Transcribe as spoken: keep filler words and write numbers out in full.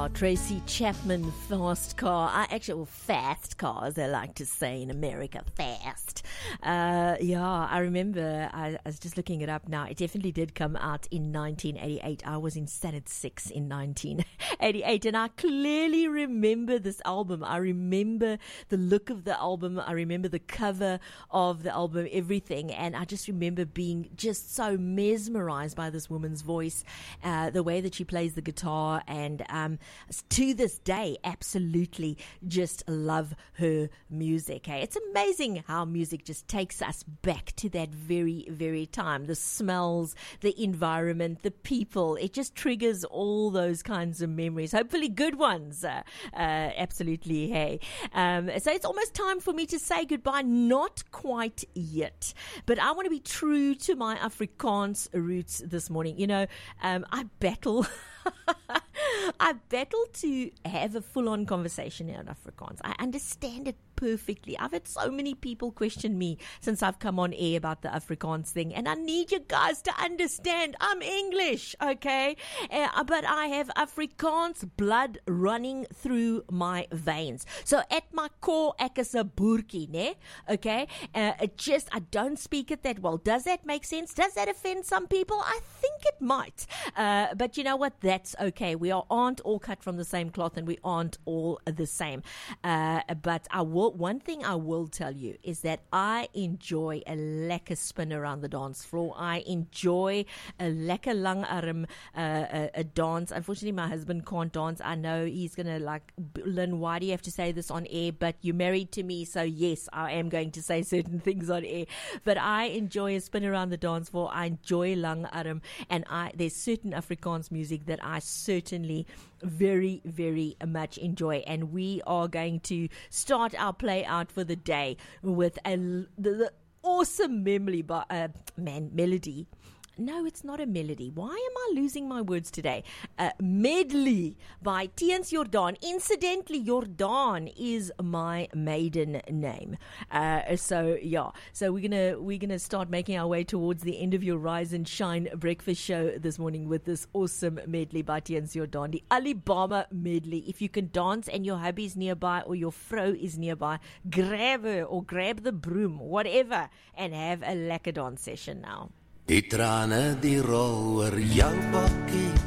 Yeah, Tracy Chapman, Fast Car. I actually, well, Fast Car, as they like to say in America, fast. Uh, yeah, I remember, I, I was just looking it up now. It definitely did come out in nineteen eighty-eight. I was in standard six in nineteen eighty-eight, and I clearly remember this album. I remember the look of the album. I remember the cover of the album, everything. And I just remember being just so mesmerized by this woman's voice, uh, the way that she plays the guitar, and um, to this day, absolutely just love her music. Hey, it's amazing how music just takes us back to that very, very time. The smells, the environment, the people, it just triggers all those kinds of memories, hopefully good ones. Uh, uh, absolutely, hey. Um, so it's almost time for me to say goodbye. Not quite yet, but I want to be true to my Afrikaans roots this morning. You know, um, I battle... I battle to have a full-on conversation here in Afrikaans. I understand it perfectly. I've had so many people question me since I've come on air about the Afrikaans thing, and I need you guys to understand I'm English, okay? Uh, but I have Afrikaans blood running through my veins. So at my core, ek is 'n boertjie, ne? Okay? Uh, it just, I don't speak it that well. Does that make sense? Does that offend some people? I think it might. Uh, but you know what? That's okay. We are, aren't all cut from the same cloth, and we aren't all the same. Uh, but I will, one thing I will tell you is that I enjoy a lekker spin around the dance floor. I enjoy a lekker lang arm, uh, a, a dance. Unfortunately, my husband can't dance. I know he's going to like, Lynn, why do you have to say this on air? But you're married to me, so yes, I am going to say certain things on air. But I enjoy a spin around the dance floor. I enjoy lang arm, and I there's certain Afrikaans music that I certainly very, very much enjoy. And we are going to start our play out for the day with a the, the awesome memory by uh, man melody. No, it's not a melody. Why am I losing my words today? Uh, medley by Tiens Jordan. Incidentally, Jordan is my maiden name. Uh, so yeah, so we're gonna we're gonna start making our way towards the end of your Rise and Shine breakfast show this morning with this awesome medley by Tiens Jordan, the Alibaba medley. If you can dance and your hubby's nearby or your vrou is nearby, grab her or grab the broom, whatever, and have a lekker dance session now. Die trane die rol oor jou bakkie